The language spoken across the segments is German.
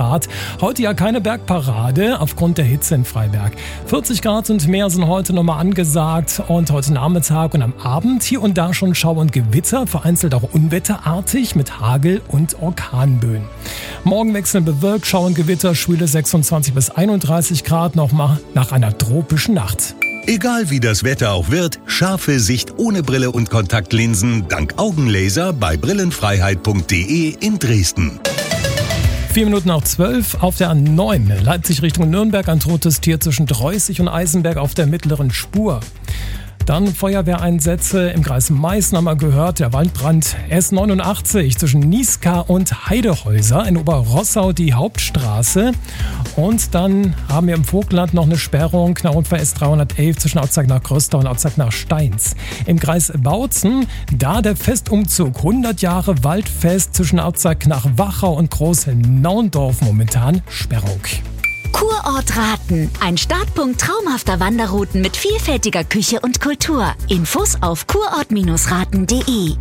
Grad. Heute ja keine Bergparade aufgrund der Hitze in Freiberg. 40 Grad und mehr sind heute nochmal angesagt und heute Nachmittag und am Abend hier und da schon Schauer und Gewitter, vereinzelt auch unwetterartig mit Hagel und Orkanböen. Morgen wechseln bewölkt, Schauer und Gewitter, schwüle 26 bis 31 Grad nochmal nach einer tropischen Nacht. Egal wie das Wetter auch wird, scharfe Sicht ohne Brille und Kontaktlinsen dank Augenlaser bei brillenfreiheit.de in Dresden. 4 Minuten nach 12 auf der A9, Leipzig Richtung Nürnberg, ein totes Tier zwischen Dreußig und Eisenberg auf der mittleren Spur. Dann Feuerwehreinsätze im Kreis Meißen haben wir gehört, der Waldbrand S89 zwischen Niska und Heidehäuser in Oberrossau die Hauptstraße. Und dann haben wir im Vogtland noch eine Sperrung nach Unfall S311 zwischen Autzag nach Gröstau und Autzag nach Steins. Im Kreis Bautzen, da der Festumzug 100 Jahre Waldfest zwischen Autzag nach Wachau und Groß-Naundorf momentan Sperrung. Kurort Raten. Ein Startpunkt traumhafter Wanderrouten mit vielfältiger Küche und Kultur. Infos auf kurort-raten.de.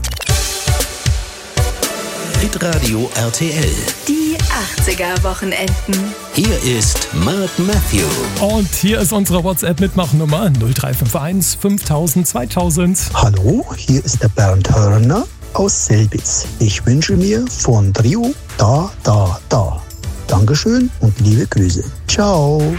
Hitradio RTL. Die 80er-Wochenenden. Hier ist Mark Matthew. Und hier ist unsere WhatsApp-Mitmachnummer 0351 5000 2000. Hallo, hier ist der Bernd Hörner aus Selbitz. Ich wünsche mir von Trio Da. Dankeschön und liebe Grüße. Ciao.